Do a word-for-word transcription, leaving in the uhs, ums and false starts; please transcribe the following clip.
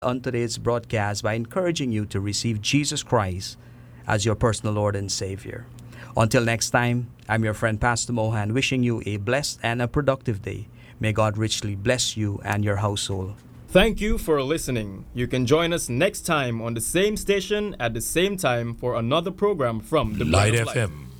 on today's broadcast by encouraging you to receive Jesus Christ as your personal Lord and Savior. Until next time, I'm your friend Pastor Mohan, wishing you a blessed and a productive day. May God richly bless you and your household. Thank you for listening. You can join us next time on the same station at the same time for another program from the Light Bread of F Life. M.